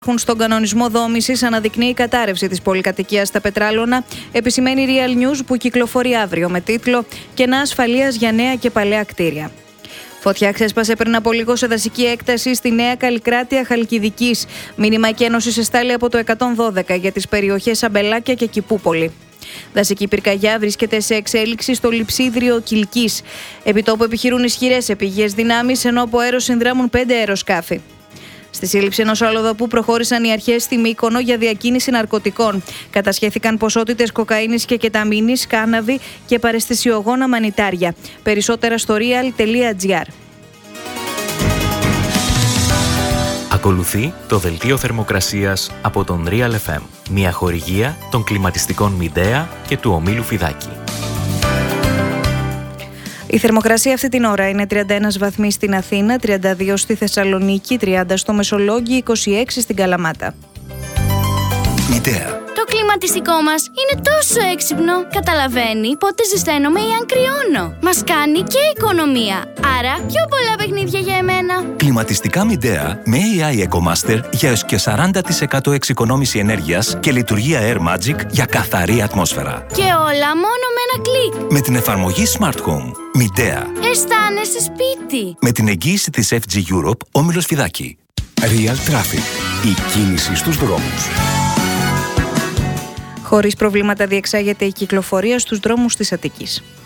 Στον κανονισμό δόμησης αναδεικνύει η κατάρρευση της πολυκατοικίας στα Πετράλωνα, επισημαίνει Real News που κυκλοφορεί αύριο με τίτλο «Κενά ασφαλείας για νέα και παλαιά κτίρια». Φωτιά ξέσπασε πριν από λίγο σε δασική έκταση στη Νέα Καλλικράτεια Χαλκιδικής. Μήνυμα εκένωσης εστάλει από το 112 για τις περιοχές Αμπελάκια και Κηπούπολη. Δασική πυρκαγιά βρίσκεται σε εξέλιξη στο λειψίδριο Κιλκής. Επιτόπου επιχειρούν ισχυρές επίγειες δυνάμεις, ενώ από αέρος συνδράμουν 5 αεροσκάφη. Στη σύλληψη ενός αλλοδαπού προχώρησαν οι αρχές στη Μύκονο για διακίνηση ναρκωτικών. Κατασχέθηκαν ποσότητες κοκαίνης και κεταμίνης, κάναβη και παραισθησιογόνα μανιτάρια. Περισσότερα στο real.gr. Ακολουθεί το δελτίο θερμοκρασίας από τον Real FM. Μια χορηγία των κλιματιστικών Midea και του ομίλου Φιδάκη. Η θερμοκρασία αυτή την ώρα είναι 31 βαθμοί στην Αθήνα, 32 στη Θεσσαλονίκη, 30 στο Μεσολόγγι, 26 στην Καλαμάτα. Midea. Το κλιματιστικό μας είναι τόσο έξυπνο. Καταλαβαίνει πότε ζεσταίνομαι ή αν κρυώνω. Μας κάνει και οικονομία. Άρα πιο πολλά παιχνίδια για εμένα. Κλιματιστικά Midea με AI EcoMaster για έως και 40% εξοικονόμηση ενέργειας και λειτουργία Air Magic για καθαρή ατμόσφαιρα. Και όλα μόνο με ένα κλικ. Με την εφαρμογή Smart Home. Midea. Αισθάνεσαι σπίτι. Με την εγγύηση της FG Europe, όμιλος Φιδάκη. Real Traffic. Η κίνηση στους δρόμους. Χωρίς προβλήματα διεξάγεται η κυκλοφορία στους δρόμους της Αττικής.